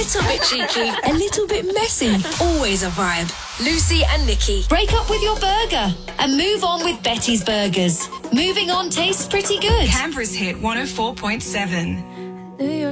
little bit cheeky, a little bit messy, always a vibe. Lucy and Nikki. Break up with your burger and move on with Betty's Burgers. Moving on tastes pretty good. Canberra's hit 104.7.